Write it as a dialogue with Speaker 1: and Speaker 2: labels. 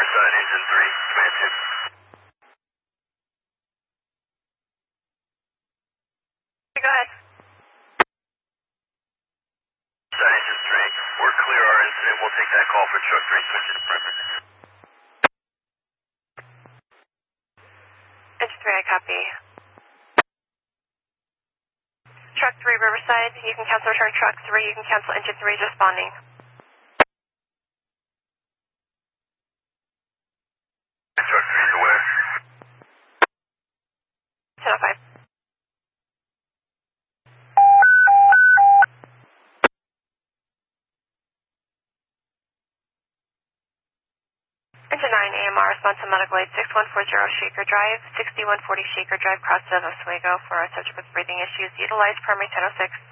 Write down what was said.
Speaker 1: Riverside, engine 3, command 2.
Speaker 2: Go ahead.
Speaker 1: Riverside, engine 3, we're clear our incident. We'll take that call for truck 3, switch to the perimeter.
Speaker 2: Engine 3, I copy. Truck 3, Riverside, you can cancel return truck 3, you can cancel engine 3, just responding.
Speaker 1: Truck 3 is aware.
Speaker 2: 10:05. Engine 9, AMR, response to medical aid 6140 Shaker Drive, 6140 Shaker Drive, cross of Oswego for a subject with breathing issues. Utilize primary 1006.